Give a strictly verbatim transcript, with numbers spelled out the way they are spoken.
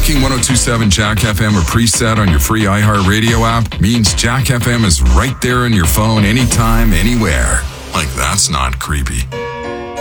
Making one oh two point seven Jack F M a preset on your free iHeartRadio app means Jack F M is right there on your phone anytime, anywhere. Like, that's not creepy.